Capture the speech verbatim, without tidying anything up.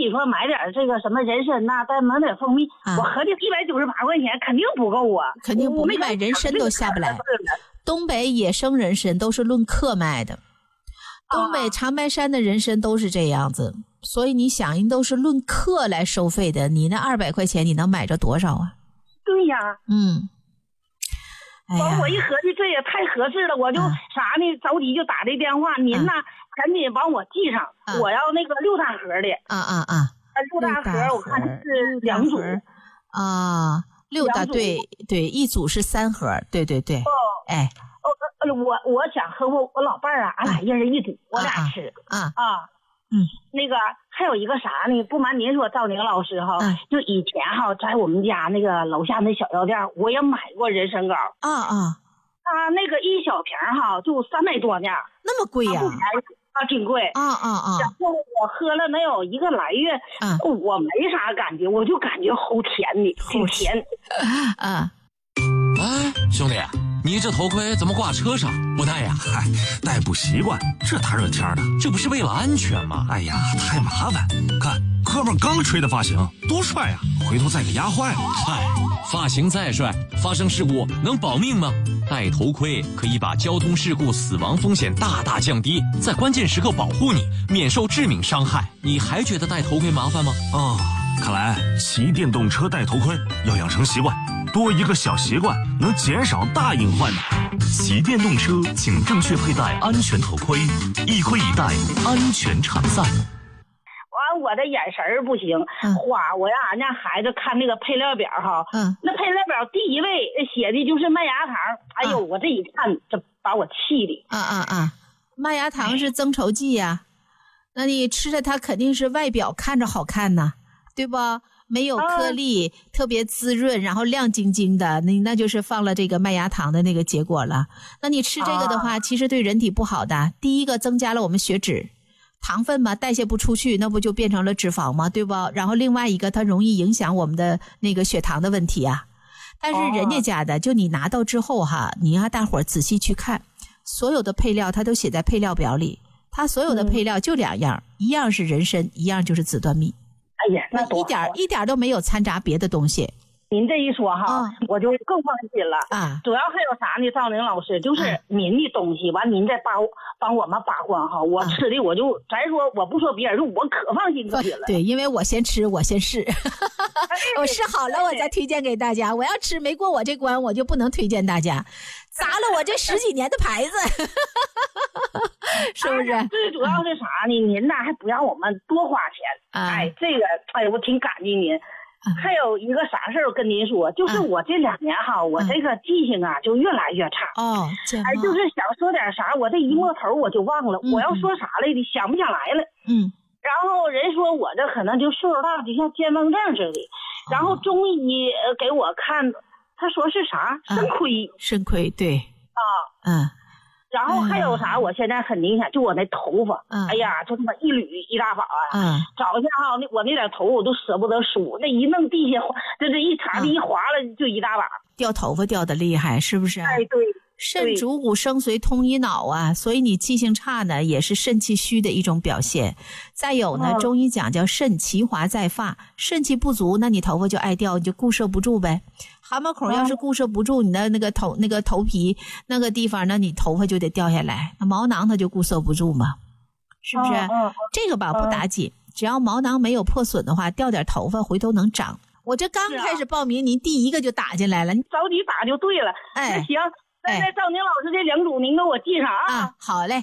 你说买点这个什么人参呐、再买点蜂蜜，啊、我合计一百九十八块钱肯定不够啊， 肯定不，你买人参都下不来。东北野生人参都是论克卖的，东北长白山的人参都是这样子，啊、所以你想，人都是论克来收费的，你那二百块钱你能买着多少啊？ 对呀， 嗯。 完、哎，我一合计，这也太合适了，我就啥呢？着急就打这电话，您呐，赶紧帮我记上， 啊、 我要那个六大盒的。啊啊啊！ 六大盒，我看是两组。 啊，六大对对，一组是三盒，对对对。哦，哎， 哦，我我想和我我老伴儿啊，俺俩一人一组，我俩吃。 啊啊， 嗯， 那个还有一个啥呢？不瞒您说，赵宁老师哈，就以前哈，在我们家那个楼下那小药店，我也买过人参膏。 啊啊。 它那个一小瓶哈，就三百多呢， 那么贵呀？ 啊，挺贵。 啊啊啊！ 然后我喝了能有一个来月， 啊， 我没啥感觉，我就感觉齁甜的，挺甜。 啊， 哎，兄弟，你这头盔怎么挂车上不戴呀？ 嗨，戴不习惯，这大热天的， 这不是为了安全吗？ 哎呀，太麻烦。看，哥们刚吹的发型，多帅呀！回头再给压坏了。 嗨，发型再帅，发生事故能保命吗？戴头盔可以把交通事故死亡风险大大降低，在关键时刻保护你，免受致命伤害。你还觉得戴头盔麻烦吗？ 哦，看来骑电动车戴头盔要养成习惯，多一个小习惯能减少大隐患的。 骑电动车请正确佩戴安全头盔，一盔一戴，安全常在。 完，我的眼神儿不行， 嗯、 花我让俺家孩子看那个配料表哈， 嗯， 那配料表第一位写的就是麦芽糖，哎呦，啊、我这一看，这把我气的。 啊啊啊！麦芽糖是增稠剂呀、啊，那你吃着它肯定是外表看着好看呐，对吧？没有颗粒，啊、特别滋润，然后亮晶晶的，那那就是放了这个麦芽糖的那个结果了。那你吃这个的话，啊、其实对人体不好的。第一个增加了我们血脂。糖分嘛，代谢不出去，那不就变成了脂肪吗？对吧？然后另外一个，它容易影响我们的那个血糖的问题啊。但是人家家的，哦、就你拿到之后哈，你让大伙儿仔细去看，所有的配料它都写在配料表里，它所有的配料就两样，嗯、一样是人参，一样就是紫段蜜。 哎呀，那一点一点都没有掺杂别的东西。 您这一说哈， 啊、 我就更放心了啊！ 主要还有啥呢？赵宁老师，就是您的东西，完、啊、您再帮帮我们把关哈。我吃的我就，啊、咱说我不说别人，我可放心可紧了。 对，因为我先吃，我先试，我试好了我再推荐给大家。我要吃没过我这关，我就不能推荐大家，砸了我这十几年的牌子，是不是？ 哎、最主要是啥呢？您呐还不让我们多花钱， 啊、 哎，这个哎我挺感激您。还有一个啥事儿，我跟您说，就是我这两年哈，嗯、我这个记性啊就越来越差。 哦， 哎，就是想说点啥，我这一摸头我就忘了，嗯、我要说啥来的，想不起来了。 嗯。 然后人说我这可能就岁数大，就像健忘症似的。然后中医给我看，他说是啥肾亏。 肾亏，对。 啊。 嗯。 然后还有啥？嗯、我现在很明显，就我那头发， 嗯、 哎呀，就他妈一缕一大把啊！ 嗯， 早上哈，那我那点头我都舍不得梳，那一弄地下，这这一茬子一划了就一大把， 掉头发掉的厉害，是不是？ 哎，对。 肾主骨生髓通一脑啊，所以你记性差呢，也是肾气虚的一种表现。再有呢， 哦、 中医讲叫肾其华在发，肾气不足，那你头发就爱掉，你就固摄不住呗。汗毛孔要是固摄不住，你的那个头那个头皮那个地方，那你头发就得掉下来。那毛囊它就固摄不住嘛，是不是？ 哦哦、 这个吧不打紧，只要毛囊没有破损的话，掉点头发回头能长。我这刚开始报名，您第一个就打进来了，你着急打就对了。 哎， 那行。那赵宁老师这两组您给我记上啊。 啊，好嘞。